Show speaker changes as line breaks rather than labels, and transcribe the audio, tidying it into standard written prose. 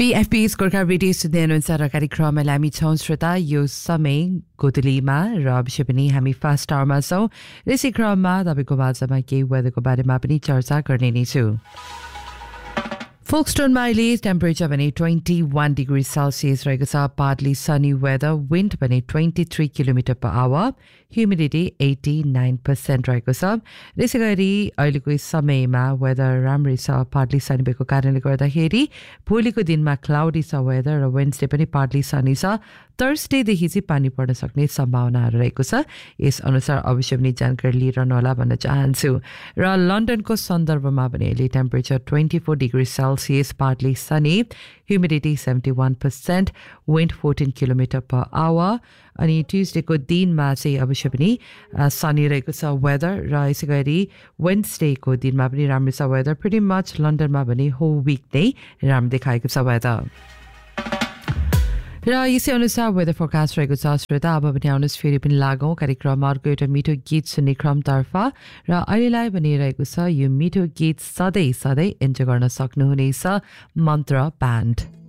BFP Scorecard Video सुन्दैहुनुहुन्छ कार्यक्रममा हामी छौं श्रोता यो समय गोदलीमा र अवश्य पनि हामी फर्स्ट आवरमा छौं यसै क्रममा तपाईको बाजामा केही वेदरको बारेमा पनि चर्चा गर्ने नै छु Folkestoneमा अहिले टेम्परेचर भने 21 डिग्री सेल्सियस रहेको छ partly sunny weather wind भने 23 किलोमिटर per hour humidity 89% रहेको छ त्यसैगरी अहिलेको समयमा वेदर राम्रै छ partly sunny भएको कारणले गर्दाखेरि भोलिको दिनमा क्लाउडी छ वेदर र वेडनेसडे पनि partly sunny छ थर्सडे देखि चाहिँ पानी पर्न सक्ने सम्भावनाहरू रहेको छ यस अनुसार अवश्य पनि जानकारी लिइरहनु होला भन्न चाहन्छु र लन्डनको सन्दर्भमा भने अहिले temperature 24 degree Celsius partly sunny humidity 71% wind 14 kilometer per hour अनि ट्युजडे को दिनमा चाहिँ अवश्य पनि सनी रहेको छ वेदर र यसैगरी वेडनेसडे को दिनमा पनि राम्रो छ वेदर pretty much लन्डनमा भने हो वीक नै राम्रो देखाएको छ वेदर र यसै अनुसार वेदर फोरकास्ट रहेको छ श्रोता अब पनि आउनुहोस् फेरि पनि लागौं कार्यक्रममा अर्को एउटा मिठो गीत सुन्ने क्रमतर्फ र अहिलेलाई भनिरहेको छ यो मिठो गीत सधैँ सधैँ इन्जोय गर्न सक्नुहुनेछ मन्त्र ब्यान्ड